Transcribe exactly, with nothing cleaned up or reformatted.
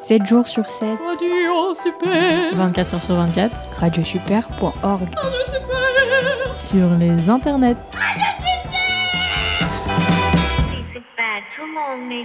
sept jours sur sept. Radio Super. vingt-quatre heures sur vingt-quatre. radiosuper point org. Radio Super. Sur les internets. สี่สิบแปด ชั่วโมงใน